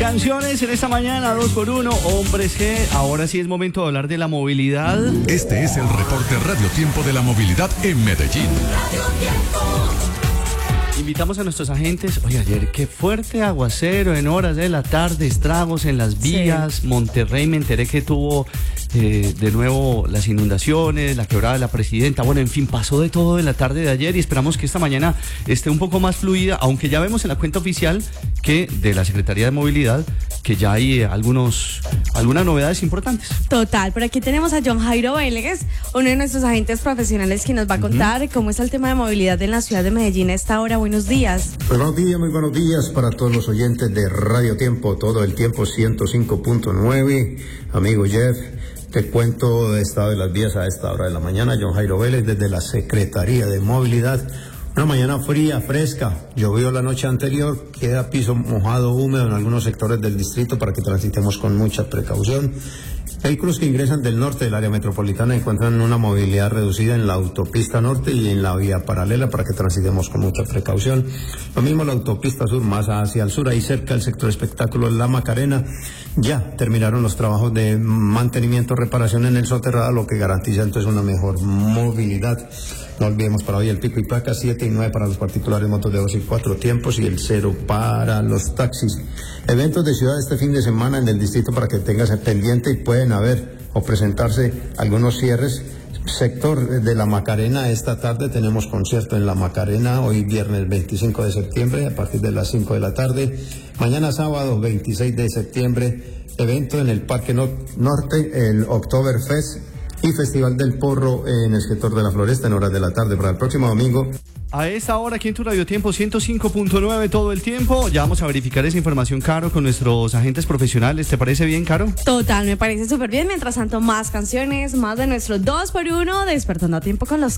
Canciones en esta mañana, 2x1, Hombres G. Ahora sí es momento de hablar de la movilidad. Este es el reporte Radio Tiempo de la movilidad en Medellín. Invitamos a nuestros agentes. Oye, ayer qué fuerte aguacero en horas de la tarde, estragos en las vías. Sí. Monterrey me enteré que tuvo de nuevo las inundaciones, la quebrada de la Presidenta. Bueno, en fin, pasó de todo en la tarde de ayer y esperamos que esta mañana esté un poco más fluida, aunque ya vemos en la cuenta oficial que de la Secretaría de Movilidad que ya hay algunas novedades importantes. Total, por aquí tenemos a John Jairo Vélez, uno de nuestros agentes profesionales, que nos va a contar cómo está el tema de movilidad en la ciudad de Medellín a esta hora. Buenos días. Muy buenos días para todos los oyentes de Radio Tiempo, todo el tiempo 105.9. Amigo Jeff, te cuento el estado de las vías a esta hora de la mañana. John Jairo Vélez desde la Secretaría de Movilidad. Una mañana fría, fresca, llovió la noche anterior, queda piso mojado, húmedo en algunos sectores del distrito para que transitemos con mucha precaución. Vehículos que ingresan del norte del área metropolitana encuentran una movilidad reducida en la autopista norte y en la vía paralela para que transitemos con mucha precaución. Lo mismo la autopista sur, más hacia el sur, ahí cerca del sector espectáculo La Macarena. Ya terminaron los trabajos de mantenimiento, reparación en el soterrado, lo que garantiza entonces una mejor movilidad. No olvidemos para hoy el pico y placa, 7 y 9 para los particulares, motos de 2 y 4 tiempos y el 0 para los taxis. Eventos de ciudad este fin de semana en el distrito para que tengas pendiente y pueden haber o presentarse algunos cierres. Sector de La Macarena, esta tarde tenemos concierto en La Macarena, hoy viernes 25 de septiembre a partir de las 5 de la tarde. Mañana sábado 26 de septiembre, evento en el Parque Norte, el Oktoberfest y Festival del Porro en el sector de la Floresta en horas de la tarde. Para el próximo domingo, a esta hora aquí en tu Radio Tiempo 105.9 todo el tiempo. Ya vamos a verificar esa información, Caro, con nuestros agentes profesionales. ¿Te parece bien, Caro? Total, me parece súper bien. Mientras tanto, más canciones, más de nuestro 2x1 Despertando a Tiempo con los